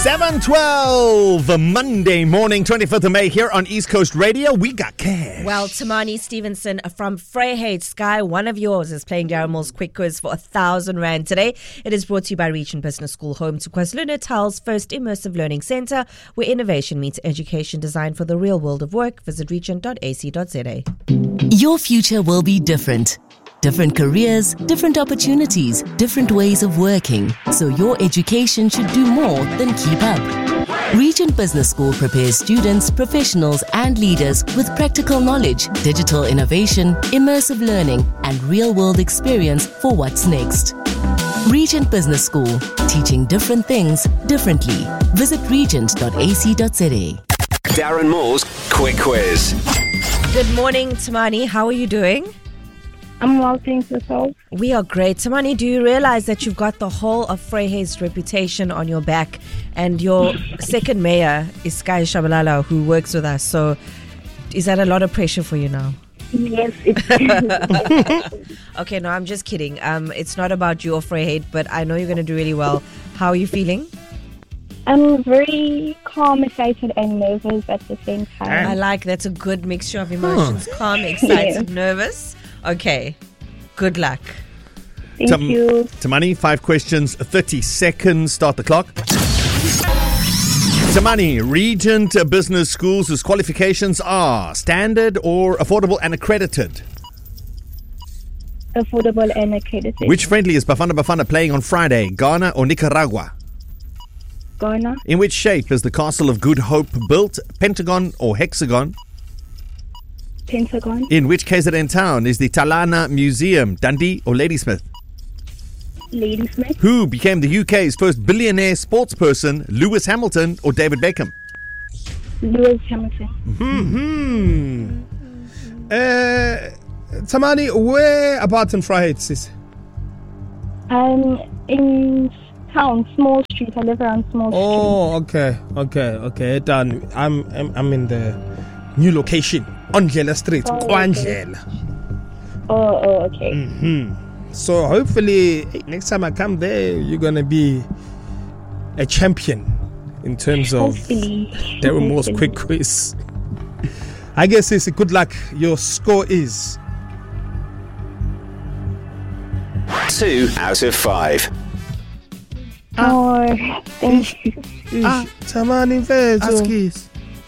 7:12, Monday morning, 25th of May, here on East Coast Radio. We got cash. Well, Tamani Stevenson from Vryheid Sky, one of yours, is playing Darren Moore's quick quiz for 1,000 Rand today. It is brought to you by Region Business School, home to KwaZulu-Natal's first immersive learning centre, where innovation meets education designed for the real world of work. Visit region.ac.za. Your future will be different. Different careers, different opportunities, different ways of working. So your education should do more than keep up. Region Business School prepares students, professionals and leaders with practical knowledge, digital innovation, immersive learning and real-world experience for what's next. Region Business School, teaching different things differently. Visit regent.ac.za. Darren Moore's Quick Quiz. Good morning, Tamani. How are you doing? I'm well, thanks. Yourself? We are great. Tamani, do you realize that you've got the whole of Vryheid's reputation on your back, and your second mayor is Sky Shabalala, who works with us? So is that a lot of pressure for you now? Yes, it is. Okay, no, I'm just kidding. It's not about you or Vryheid, but I know you're going to do really well. How are you feeling? I'm very calm, excited, and nervous at the same time. I like that's a good mixture of emotions. Calm, excited, nervous. Okay, good luck. Thank you. Tamani, 5 questions, 30 seconds. Start the clock. Tamani, Regent Business Schools, whose qualifications are standard or affordable and accredited. Affordable and accredited. Which friendly is Bafana Bafana playing on Friday, Ghana or Nicaragua? Ghana. In which shape is the Castle of Good Hope built, pentagon or hexagon? Pentagon. In which KZN town is the Talana Museum, Dundee or Ladysmith? Ladysmith. Who became the UK's first billionaire sportsperson, Lewis Hamilton or David Beckham? Lewis Hamilton. Tamani, where about in Vryheid, sis? In town, Small Street. I live around Small Street. Oh, okay. Done. I'm in the new location, Angela Street, Kwandlela. Oh, okay. So hopefully next time I come there, you're gonna be a champion in terms of Darren Moore's quick quiz. I guess it's a good luck. Your score is 2 out of 5. Oh, thank you. Tamani Vezo.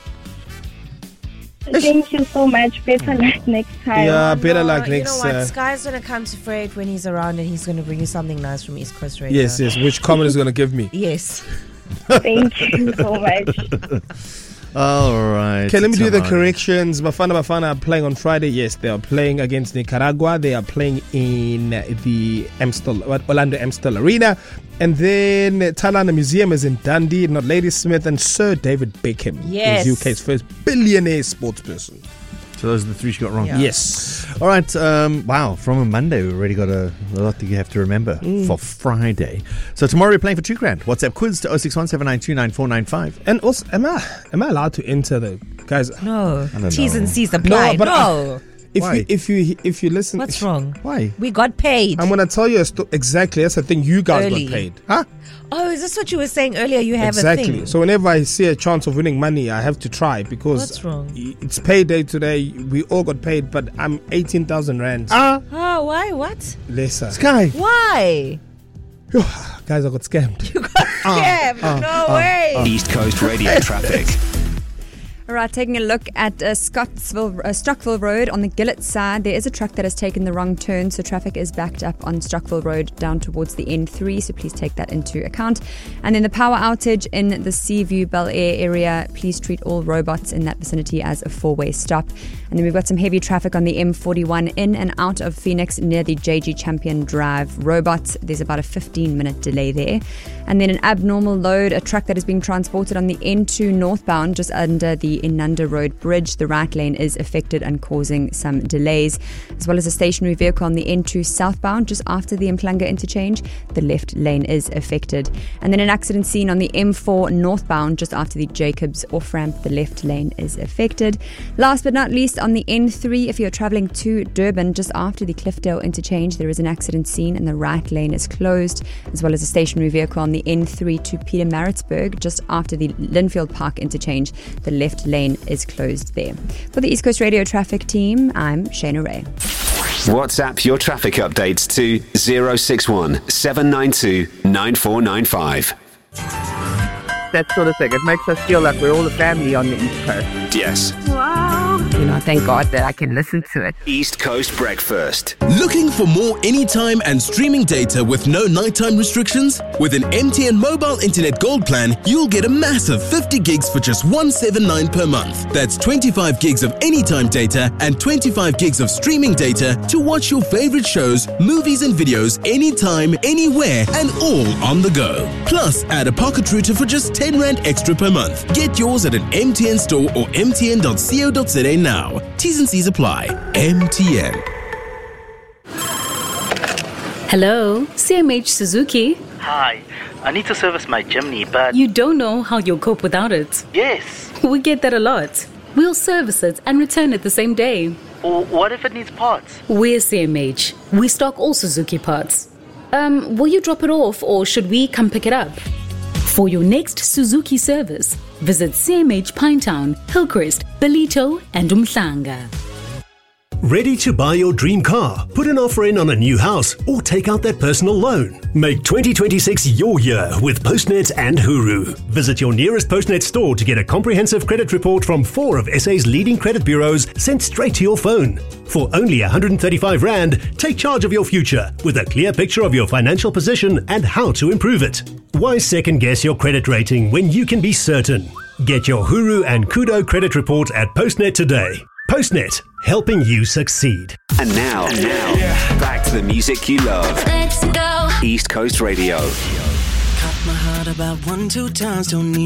Thank you so much. Better luck next time. Yeah, better luck next You know what? Sky's going to come to Vryheid when he's around, and he's going to bring you something nice from East Coast Radio. Yes. Which comment is going to give me? Yes. Thank you so much. All right. Okay, let me do the corrections. Bafana are playing on Friday. Yes, they are playing against Nicaragua. They are playing in the Orlando Amstel Arena. And then Talana Museum is in Dundee, not Ladysmith, and Sir David Beckham Yes. is UK's first billionaire sportsperson. So those are the 3 she got wrong. Yeah. Yes. All right. Wow. From a Monday, we've already got a lot that you have to remember for Friday. So tomorrow we're playing for 2 grand. WhatsApp quiz to 0617929495. And also, am I allowed to enter the guys? No. I don't T's know. and C's apply. No, but no. Why? If you listen, What's wrong? Why? We got paid. I'm gonna tell you exactly. That's the thing. You guys Early. got paid, huh? Oh, is this what you were saying earlier? You have a Exactly. thing. So whenever I see a chance of winning money, I have to try because What's wrong? It's payday today. We all got paid, but I'm 18,000 Rand Oh, why? What? lesser. Sky. Why? Guys, I got scammed. Scam. No way. East Coast Radio traffic. All right, taking a look at Stockville Road on the Gillett side. There is a truck that has taken the wrong turn, so traffic is backed up on Stockville Road down towards the N3, so please take that into account. And then the power outage in the Seaview Bel Air area, please treat all robots in that vicinity as a 4-way stop. And then we've got some heavy traffic on the M41 in and out of Phoenix near the JG Champion Drive robots. There's about a 15-minute delay there. And then an abnormal load, a truck that is being transported on the N2 northbound just under the Inanda Road Bridge. The right lane is affected and causing some delays, as well as a stationary vehicle on the N2 southbound just after the Mhlanga interchange. The left lane is affected. And then an accident scene on the M4 northbound just after the Jacobs off-ramp. The left lane is affected. Last but not least, on the N3, if you're travelling to Durban just after the Cliffdale interchange, there is an accident scene and the right lane is closed, as well as a stationary vehicle on the N3 to Pietermaritzburg just after the Linfield Park interchange. The left lane is closed there. For the East Coast Radio Traffic Team, I'm Shana Ray. WhatsApp your traffic updates to 061 792 9495. That sort of thing. It makes us feel like we're all a family on the East Coast. Yes. Wow. You know, thank God that I can listen to it. East Coast Breakfast. Looking for more anytime and streaming data with no nighttime restrictions? With an MTN Mobile Internet Gold Plan, you'll get a massive 50 gigs for just $179 per month. That's 25 gigs of anytime data and 25 gigs of streaming data to watch your favorite shows, movies and videos anytime, anywhere and all on the go. Plus, add a pocket router for just R10 extra per month. Get yours at an MTN store or mtn.co.za now. T's and C's apply. MTN. Hello, CMH Suzuki. Hi, I need to service my Jimny, but... You don't know how you'll cope without it. Yes. We get that a lot. We'll service it and return it the same day. Or what if it needs parts? We're CMH. We stock all Suzuki parts. Will you drop it off or should we come pick it up? For your next Suzuki service, visit CMH Pinetown, Hillcrest, Ballito and Mhlanga. Ready to buy your dream car, put an offer in on a new house, or take out that personal loan? Make 2026 your year with Postnet and Huru. Visit your nearest Postnet store to get a comprehensive credit report from 4 of SA's leading credit bureaus sent straight to your phone. For only R135, take charge of your future with a clear picture of your financial position and how to improve it. Why second guess your credit rating when you can be certain? Get your Huru and Kudo credit report at Postnet today. Postnet, helping you succeed. And now, back to the music you love. Let's go. East Coast Radio. Cut my heart about 1-2 times, don't need